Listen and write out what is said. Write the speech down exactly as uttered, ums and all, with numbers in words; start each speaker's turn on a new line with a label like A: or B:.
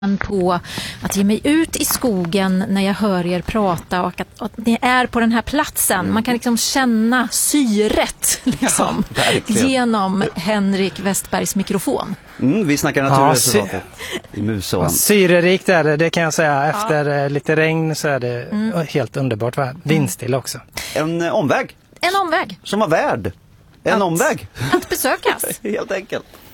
A: på att ge mig ut i skogen när jag hör er prata och att, att ni är på den här platsen. Mm. Man kan liksom känna syret liksom, ja, genom Henrik Westbergs mikrofon.
B: Mm, vi snackar naturreservatet ja, i Musån.
C: Syrerikt är det, det kan jag säga. Efter ja. lite regn så är det mm. helt underbart. Vindstill också.
B: En eh, omväg.
A: En omväg.
B: Som var värd. En
A: att,
B: omväg.
A: Att besökas.
B: Helt enkelt.